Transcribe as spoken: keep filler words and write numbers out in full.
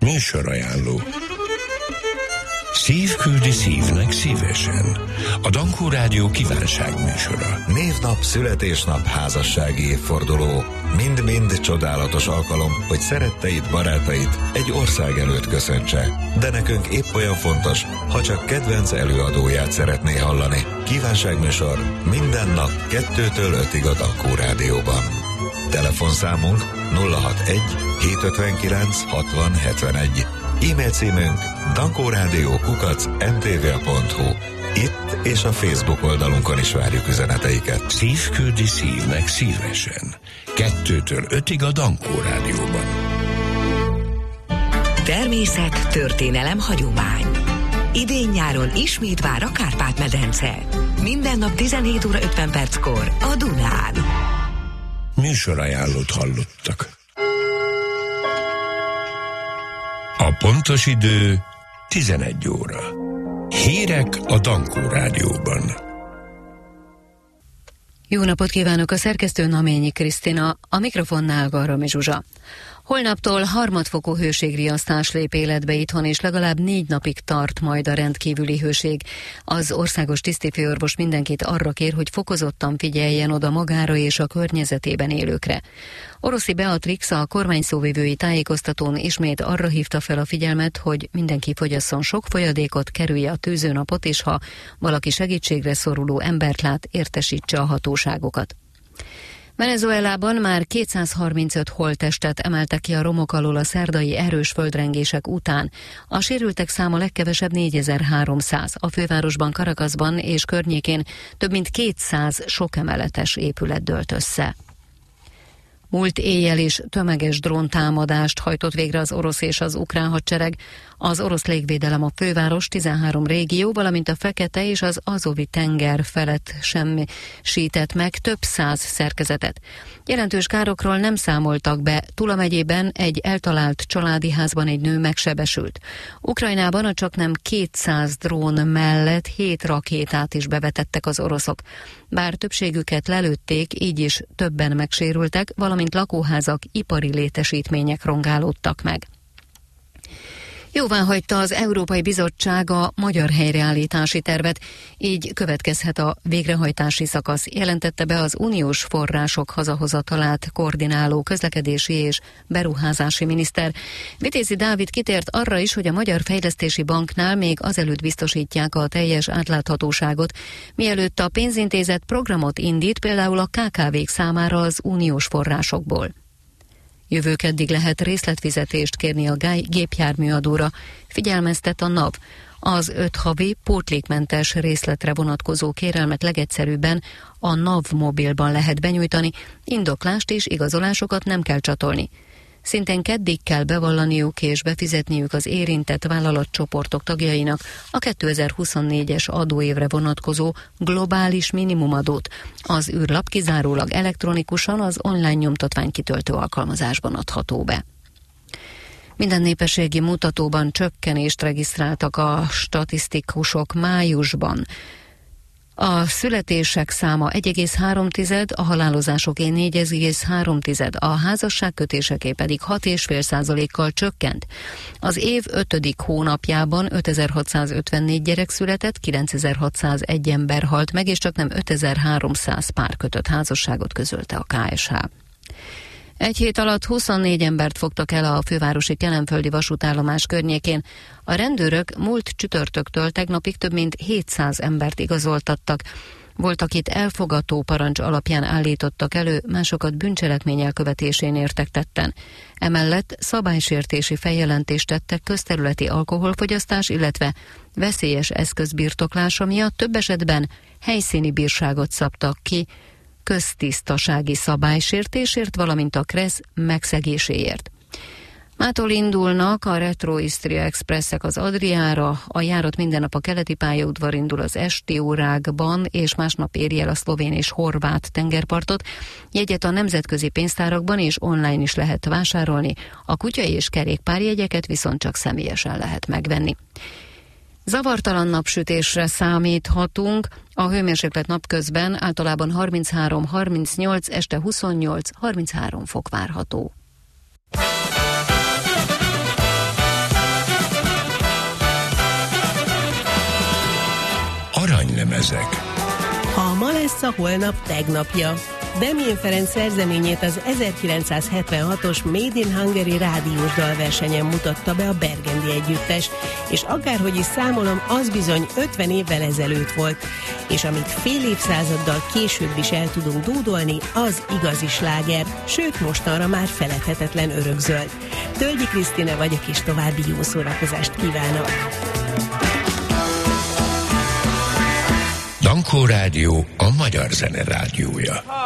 Műsorajánló. Szív küldi szívnek szívesen. A Dankó Rádió kívánságműsora. Névnap, születésnap, házassági évforduló. Mind-mind csodálatos alkalom, hogy szeretteid, barátait egy ország előtt köszöntse. De nekünk épp olyan fontos, ha csak kedvenc előadóját szeretné hallani. Kívánságműsor minden nap kettőtől ötig a Dankó Rádióban. Telefonszámunk nulla hatvanegy hétszázötvenkilenc hatvan hetvenegy. E-mail címünk dankórádió kukac em té vé pont hu. Itt és a Facebook oldalunkon is várjuk üzeneteiket. Szív küldi szívnek szívesen. Kettőtől ötig a Dankó Rádióban. Természet, történelem, hagyomány. Idén-nyáron ismét vár a Kárpát-medence. Minden nap tizenhét óra ötven perckor a Dunán. Műsorajánlót hallottak. A pontos idő tizenegy óra. Hírek a Dankó Rádióban. Jó napot kívánok, a szerkesztő Naményi Krisztina, a mikrofonnál Garromi Zsuzsa. Holnaptól harmadfokú hőségriasztás lép életbe itthon, és legalább négy napig tart majd a rendkívüli hőség. Az országos tisztifőorvos mindenkit arra kér, hogy fokozottan figyeljen oda magára és a környezetében élőkre. Oroszi Beatrix a kormányszóvivői tájékoztatón ismét arra hívta fel a figyelmet, hogy mindenki fogyasszon sok folyadékot, kerülje a tűzőnapot, és ha valaki segítségre szoruló embert lát, értesítse a hatóságokat. Venezuelában már kétszázharmincöt holttestet emeltek ki a romok alól a szerdai erős földrengések után. A sérültek száma legkevesebb négyezer-háromszáz. A fővárosban, Caracasban és környékén több mint kétszáz sokemeletes épület dőlt össze. Múlt éjjel is tömeges dróntámadást hajtott végre az orosz és az ukrán hadsereg. Az orosz légvédelem a főváros, tizenhárom régió, valamint a Fekete és az Azovi tenger felett semmisített meg több száz szerkezetet. Jelentős károkról nem számoltak be. Tula megyében egy eltalált családi házban egy nő megsebesült. Ukrajnában a csaknem kétszáz drón mellett hét rakétát is bevetettek az oroszok. Bár többségüket lelőtték, így is többen megsérültek, valamint lakóházak, ipari létesítmények rongálódtak meg. Jóváhagyta az Európai Bizottság a magyar helyreállítási tervet, így következhet a végrehajtási szakasz, jelentette be az uniós források hazahozatalát koordináló közlekedési és beruházási miniszter. Vitézi Dávid kitért arra is, hogy a Magyar Fejlesztési Banknál még azelőtt biztosítják a teljes átláthatóságot, mielőtt a pénzintézet programot indít, például a ká ká vék számára az uniós forrásokból. Jövő keddig lehet részletfizetést kérni a gépjárműadóra, figyelmeztet a NAV. Az öt havi pótlékmentes részletre vonatkozó kérelmet legegyszerűbben a NAV mobilban lehet benyújtani, indoklást és igazolásokat nem kell csatolni. Szintén keddig kell bevallaniuk és befizetniük az érintett vállalatcsoportok tagjainak a kétezer-huszonnégyes adóévre vonatkozó globális minimumadót. Az űrlap kizárólag elektronikusan az online nyomtatványkitöltő alkalmazásban adható be. Minden népességi mutatóban csökkenést regisztráltak a statisztikusok májusban. A születések száma egy egész három, a halálozásoké négy egész három, a házasságkötéseké pedig hat egész öt százalékkal csökkent. Az év ötödik hónapjában ötezer-hatszázötvennégy gyerek született, kilencezer-hatszázegy ember halt meg, és csak nem ötezer-háromszáz pár kötött házasságot, közölte a ká es há. Egy hét alatt huszonnégy embert fogtak el a fővárosi kelenföldi vasútállomás környékén. A rendőrök múlt csütörtöktől tegnapig több mint hétszáz embert igazoltattak. Voltak itt elfogató parancs alapján állítottak elő, másokat bűncselekmény elkövetésén értek tetten. Emellett szabálysértési feljelentést tettek közterületi alkoholfogyasztás, illetve veszélyes eszközbirtoklása miatt, több esetben helyszíni bírságot szabtak ki, köztisztasági szabálysértésért, valamint a KRESZ megszegéséért. Mától indulnak a Retro Istria Expresszek az Adriára, a járat minden nap a keleti pályaudvar indul az esti órákban, és másnap éri el a szlovén és horvát tengerpartot. Jegyet a nemzetközi pénztárakban és online is lehet vásárolni, a kutyai és kerékpárjegyeket viszont csak személyesen lehet megvenni. Zavartalan napsütésre számíthatunk, a hőmérséklet napközben általában harminchárom harmincnyolc, este huszonnyolc harminchárom fok várható. lemezek. Ha ma lesz a holnap tegnapja. Damien Ferenc szerzeményét az ezerkilencszázhetvenhatos Made in Hungary rádiós dalversenyen mutatta be a Bergendi együttes, és akárhogy is számolom, az bizony ötven évvel ezelőtt volt, és amit fél évszázaddal később is el tudunk dúdolni, az igazi sláger, sőt mostanra már feledhetetlen örökzöld. Tölgyi Krisztina vagyok, és további jó szórakozást kívánok! Dankó Rádió a magyar zene rádiója.